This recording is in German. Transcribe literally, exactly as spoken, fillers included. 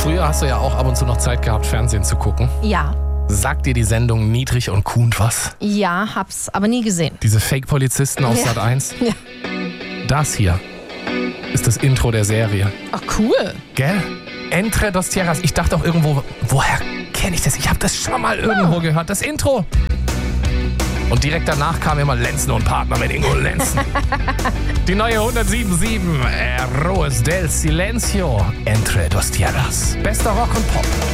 Früher hast du ja auch ab und zu noch Zeit gehabt, Fernsehen zu gucken. Ja. Sagt dir die Sendung Niedrig und Kuhn was? Ja, hab's aber nie gesehen. Diese Fake-Polizisten auf Ja. Sat eins? Ja. Das hier ist das Intro der Serie. Ach, cool. Gell? Entre dos Tierras. Ich dachte auch irgendwo, woher kenne ich das? Ich habe das schon mal irgendwo gehört. Das Intro. Und direkt danach kam immer Lenzen und Partner mit Ingo Lenzen. Die neue hundertsieben Komma sieben. Héroes del Silencio. Entre dos Tierras. Bester Rock und Pop.